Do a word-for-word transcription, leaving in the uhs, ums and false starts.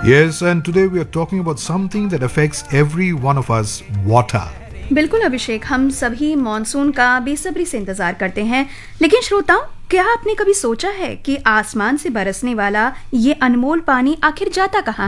Yes, and today we are talking about something that affects every one of us, water. बिल्कुल अभिषेक, हम सभी monsoon का बेसब्री से इंतजार करते हैं, लेकिन श्रोताओं, क्या आपने कभी सोचा है कि आसमान से बरसने वाला ये अनमोल पानी आखिर जाता कहाँ